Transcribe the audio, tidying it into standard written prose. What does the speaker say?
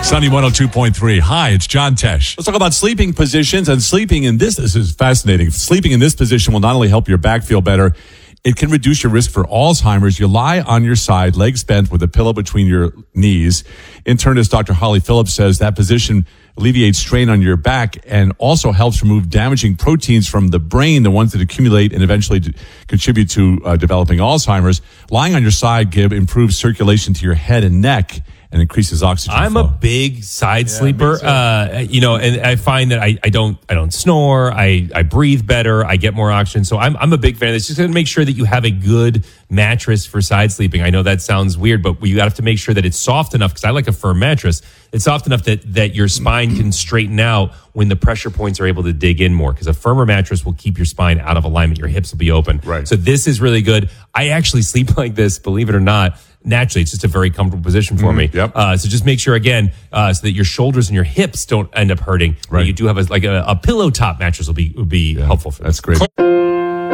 Sunny 102.3. Hi, it's John Tesh. Let's talk about sleeping positions and sleeping in this. This is fascinating. Sleeping in this position will not only help your back feel better, it can reduce your risk for Alzheimer's. You lie on your side, legs bent with a pillow between your knees. Internist Dr. Holly Phillips says that position alleviates strain on your back and also helps remove damaging proteins from the brain, the ones that accumulate and eventually contribute to developing Alzheimer's. Lying on your side, improves circulation to your head and neck and increases oxygen I'm flow. a big side sleeper, and I find that I don't snore. I breathe better. I get more oxygen. So I'm a big fan of this. Just going to make sure that you have a good mattress for side sleeping. I know that sounds weird, but you have to make sure that it's soft enough, because I like a firm mattress. It's soft enough that your spine can straighten out when the pressure points are able to dig in more, because a firmer mattress will keep your spine out of alignment. Your hips will be open. Right. So this is really good. I actually sleep like this, believe it or not. Naturally, it's just a very comfortable position for me. Yep. So just make sure, again, so that your shoulders and your hips don't end up hurting. Right. You do have a pillow top mattress will be helpful for That's this. great.